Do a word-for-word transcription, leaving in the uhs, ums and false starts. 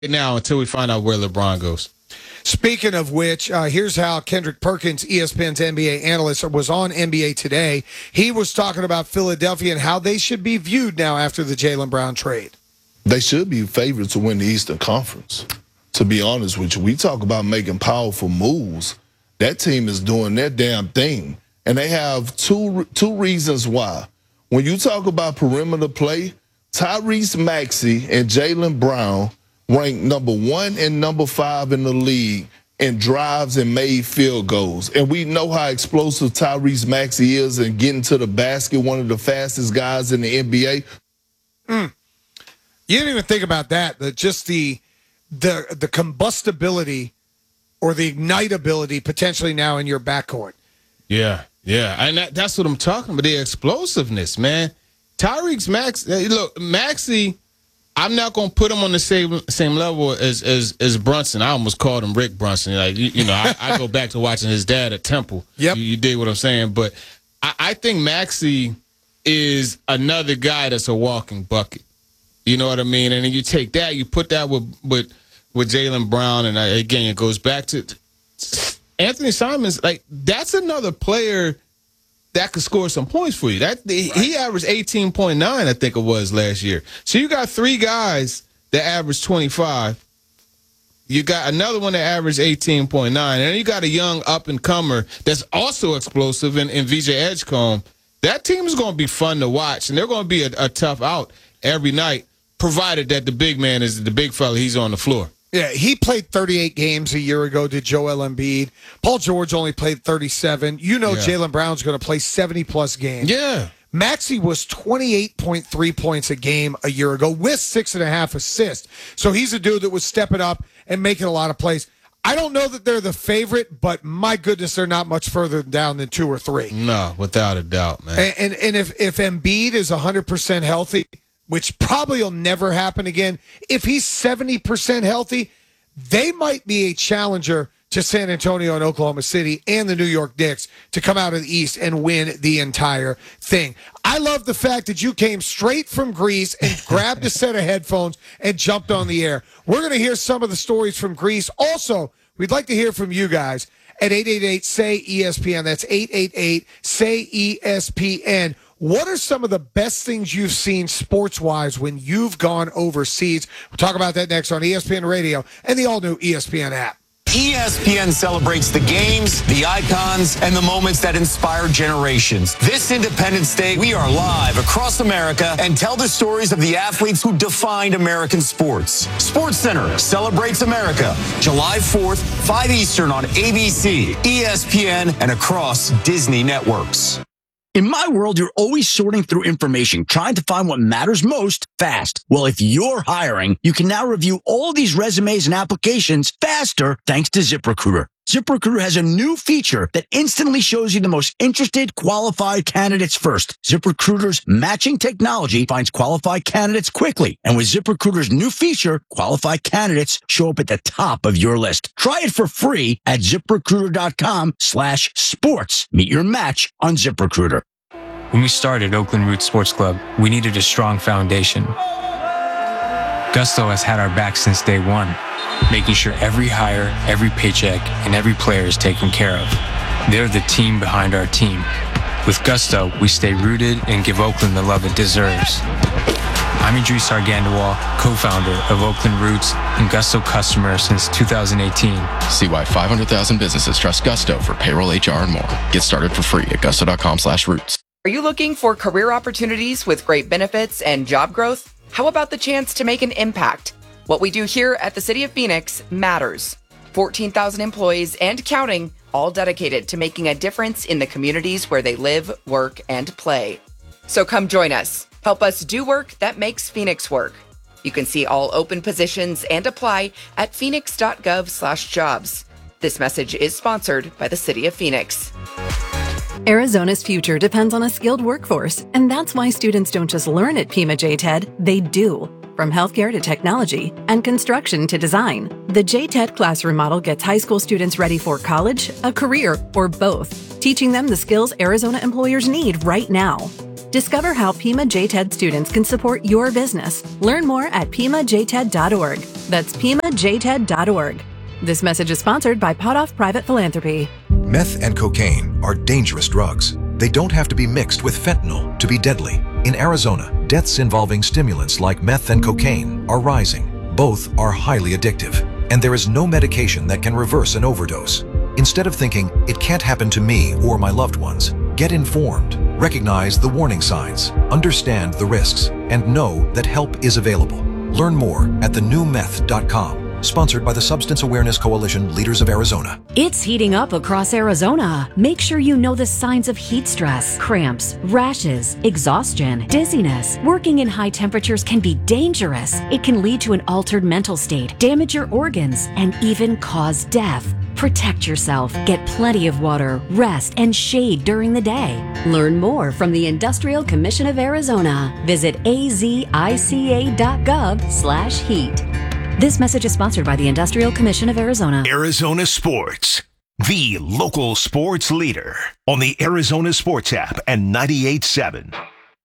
now until we find out where LeBron goes. Speaking of which, uh, here's how Kendrick Perkins, E S P N's N B A analyst, was on N B A Today. He was talking about Philadelphia and how they should be viewed now after the Jaylen Brown trade. They should be favored to win the Eastern Conference. To be honest with you, we talk about making powerful moves. That team is doing their damn thing. And they have two two reasons why. When you talk about perimeter play, Tyrese Maxey and Jaylen Brown ranked number one and number five in the league in drives and made field goals. And we know how explosive Tyrese Maxey is in getting to the basket, one of the fastest guys in the N B A. Mm. You didn't even think about that, that just the the the combustibility or the ignitability potentially now in your backcourt. Yeah, yeah. And that, that's what I'm talking about, the explosiveness, man. Tyrese Maxey, look, Maxey, I'm not gonna put him on the same same level as as as Brunson. I almost called him Rick Brunson. Like you, you know, I, I go back to watching his dad at Temple. Yep, you, you dig what I'm saying. But I, I think Maxey is another guy that's a walking bucket. You know what I mean? And then you take that, you put that with with with Jaylen Brown, and I, again, it goes back to Anthony Simons. Like that's another player that could score some points for you. That right. He averaged eighteen point nine, I think it was last year. So you got three guys that averaged twenty-five. You got another one that averaged eighteen point nine. And then you got a young up-and-comer that's also explosive in, in V J Edgecombe. That team is going to be fun to watch, and they're going to be a, a tough out every night, provided that the big man is the big fella, he's on the floor. Yeah, he played thirty-eight games a year ago, did Joel Embiid. Paul George only played thirty-seven. You know yeah. Jaylen Brown's going to play seventy-plus games. Yeah. Maxey was twenty-eight point three points a game a year ago with six and a half assists. So he's a dude that was stepping up and making a lot of plays. I don't know that they're the favorite, but my goodness, they're not much further down than two or three. No, without a doubt, man. And and, and if, if Embiid is one hundred percent healthy, which probably will never happen again, if he's seventy percent healthy, they might be a challenger to San Antonio and Oklahoma City and the New York Knicks to come out of the East and win the entire thing. I love the fact that you came straight from Greece and grabbed a set of headphones and jumped on the air. We're going to hear some of the stories from Greece. Also, we'd like to hear from you guys at eight eight eight, S A Y, E S P N. That's eight eight eight, S A Y, E S P N. What are some of the best things you've seen sports-wise when you've gone overseas? We'll talk about that next on E S P N Radio and the all-new E S P N app. E S P N celebrates the games, the icons, and the moments that inspire generations. This Independence Day, we are live across America and tell the stories of the athletes who defined American sports. SportsCenter celebrates America, July fourth, five Eastern on A B C, E S P N, and across Disney networks. In my world, you're always sorting through information, trying to find what matters most fast. Well, if you're hiring, you can now review all these resumes and applications faster thanks to ZipRecruiter. ZipRecruiter has a new feature that instantly shows you the most interested, qualified candidates first. ZipRecruiter's matching technology finds qualified candidates quickly. And with ZipRecruiter's new feature, qualified candidates show up at the top of your list. Try it for free at ZipRecruiter.com slash sports. Meet your match on ZipRecruiter. When we started Oakland Roots Sports Club, we needed a strong foundation. Gusto has had our back since day one, making sure every hire, every paycheck, and every player is taken care of. They're the team behind our team. With Gusto, we stay rooted and give Oakland the love it deserves. I'm Idris Argandawal, co-founder of Oakland Roots and Gusto customer since two thousand eighteen. See why five hundred thousand businesses trust Gusto for payroll, H R, and more. Get started for free at gusto.com slash roots. Are you looking for career opportunities with great benefits and job growth? How about the chance to make an impact? What we do here at the City of Phoenix matters. fourteen thousand employees and counting, all dedicated to making a difference in the communities where they live, work, and play. So come join us. Help us do work that makes Phoenix work. You can see all open positions and apply at phoenix.gov slash jobs. This message is sponsored by the City of Phoenix. Arizona's future depends on a skilled workforce, and that's why students don't just learn at Pima J TED, they do. From healthcare to technology and construction to design, the J TED classroom model gets high school students ready for college, a career, or both, teaching them the skills Arizona employers need right now. Discover how Pima J TED students can support your business. Learn more at pima j ted dot org. That's pima j ted dot org. This message is sponsored by Potoff Private Philanthropy. Meth and cocaine are dangerous drugs. They don't have to be mixed with fentanyl to be deadly. In Arizona, deaths involving stimulants like meth and cocaine are rising. Both are highly addictive, and there is no medication that can reverse an overdose. Instead of thinking, it can't happen to me or my loved ones, get informed, recognize the warning signs, understand the risks, and know that help is available. Learn more at the new meth dot com. Sponsored by the Substance Awareness Coalition, Leaders of Arizona. It's heating up across Arizona. Make sure you know the signs of heat stress, cramps, rashes, exhaustion, dizziness. Working in high temperatures can be dangerous. It can lead to an altered mental state, damage your organs, and even cause death. Protect yourself, get plenty of water, rest, and shade during the day. Learn more from the Industrial Commission of Arizona. Visit a z i c a dot gov slash heat. This message is sponsored by the Industrial Commission of Arizona. Arizona Sports, the local sports leader on the Arizona Sports app and ninety-eight point seven.